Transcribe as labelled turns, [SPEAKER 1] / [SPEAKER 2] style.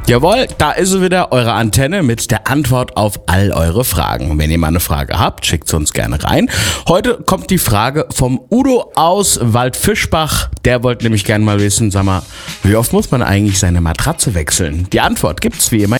[SPEAKER 1] Jawohl, da ist sie wieder, eure Antenne mit der Antwort auf all eure Fragen. Wenn ihr mal eine Frage habt, schickt sie uns gerne rein. Heute kommt die Frage vom Udo aus Waldfischbach. Der wollte nämlich gerne mal wissen, sag mal, wie oft muss man eigentlich seine Matratze wechseln? Die Antwort gibt's wie immer